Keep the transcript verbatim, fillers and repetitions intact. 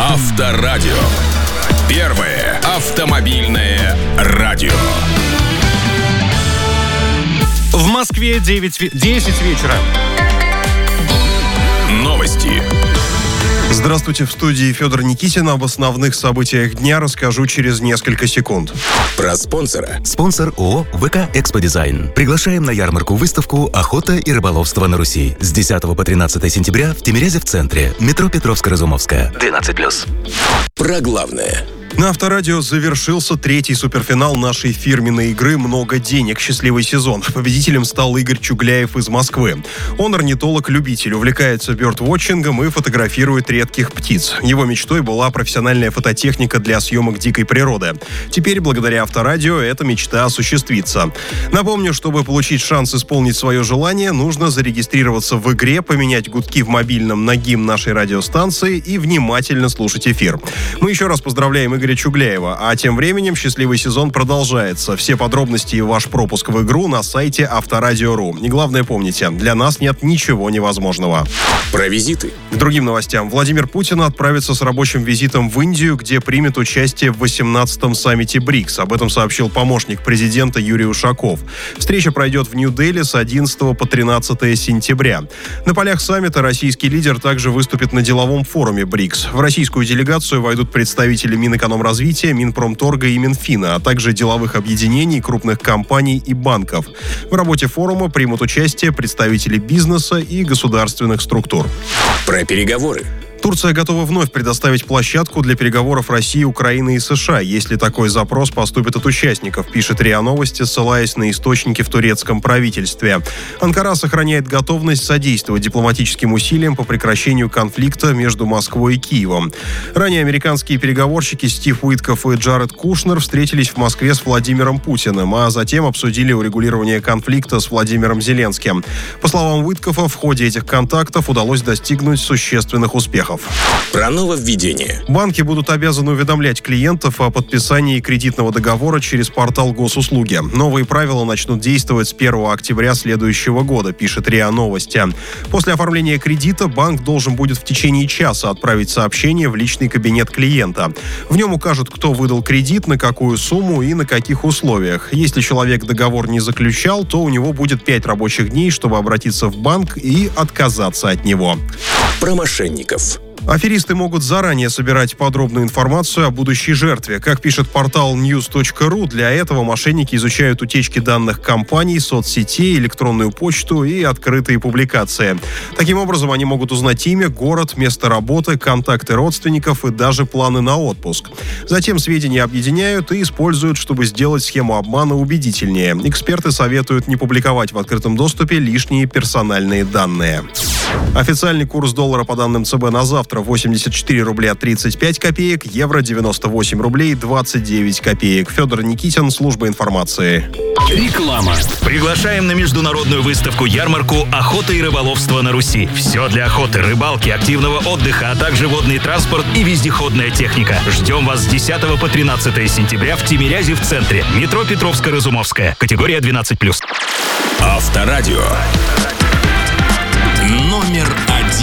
Авторадио. Первое автомобильное радио. В Москве девять, десять вечера. Новости. Здравствуйте, в студии Федор Никитин. Об основных событиях дня расскажу через несколько секунд. Про спонсора. Спонсор ООО ВК «Эксподизайн». Приглашаем на ярмарку-выставку «Охота и рыболовство на Руси» с десятого по тринадцатое сентября в Тимирязе в центре. Метро Петровско-Разумовская. двенадцать плюс. Про главное. На Авторадио завершился третий суперфинал нашей фирменной игры «Много денег. Счастливый сезон». Победителем стал Игорь Чугляев из Москвы. Он орнитолог-любитель, увлекается бёрдвотчингом и фотографирует редких птиц. Его мечтой была профессиональная фототехника для съемок дикой природы. Теперь, благодаря Авторадио, эта мечта осуществится. Напомню, чтобы получить шанс исполнить свое желание, нужно зарегистрироваться в игре, поменять гудки в мобильном на гимн нашей радиостанции и внимательно слушать эфир. Мы еще раз поздравляем Игоря Чугляева, а тем временем счастливый сезон продолжается. Все подробности и ваш пропуск в игру на сайте авторадио точка ру. И главное помните, для нас нет ничего невозможного. Про визиты. К другим новостям. Владимир Путин отправится с рабочим визитом в Индию, где примет участие в восемнадцатом саммите БРИКС. Об этом сообщил помощник президента Юрий Ушаков. Встреча пройдет в Нью-Дели с одиннадцатого по тринадцатое сентября. На полях саммита российский лидер также выступит на деловом форуме БРИКС. В российскую делегацию войдут представители Минэкономразвития, Минпромторга и Минфина, а также деловых объединений, крупных компаний и банков. В работе форума примут участие представители бизнеса и государственных структур. Про переговоры. Турция готова вновь предоставить площадку для переговоров России, Украины и США, если такой запрос поступит от участников, пишет РИА Новости, ссылаясь на источники в турецком правительстве. Анкара сохраняет готовность содействовать дипломатическим усилиям по прекращению конфликта между Москвой и Киевом. Ранее американские переговорщики Стив Уиткоф и Джаред Кушнер встретились в Москве с Владимиром Путиным, а затем обсудили урегулирование конфликта с Владимиром Зеленским. По словам Уиткофа, в ходе этих контактов удалось достигнуть существенных успехов. Про нововведение. Банки будут обязаны уведомлять клиентов о подписании кредитного договора через портал госуслуги. Новые правила начнут действовать с первого октября следующего года, пишет РИА Новости. После оформления кредита банк должен будет в течение часа отправить сообщение в личный кабинет клиента. В нем укажут, кто выдал кредит, на какую сумму и на каких условиях. Если человек договор не заключал, то у него будет пять рабочих дней, чтобы обратиться в банк и отказаться от него. Про мошенников. Аферисты могут заранее собирать подробную информацию о будущей жертве. Как пишет портал ньюс точка ру, для этого мошенники изучают утечки данных компаний, соцсетей, электронную почту и открытые публикации. Таким образом, они могут узнать имя, город, место работы, контакты родственников и даже планы на отпуск. Затем сведения объединяют и используют, чтобы сделать схему обмана убедительнее. Эксперты советуют не публиковать в открытом доступе лишние персональные данные. Официальный курс доллара по данным ЦБ на завтра восемьдесят четыре рубля тридцать пять копеек, евро девяносто восемь рублей двадцать девять копеек. Федор Никитин, служба информации. Реклама. Приглашаем на международную выставку-ярмарку «Охота и рыболовство на Руси». Все для охоты, рыбалки, активного отдыха, а также водный транспорт и вездеходная техника. Ждем вас с десятого по тринадцатое сентября в Тимирязе в центре. Метро Петровско-Разумовская. Категория двенадцать плюс. Авторадио.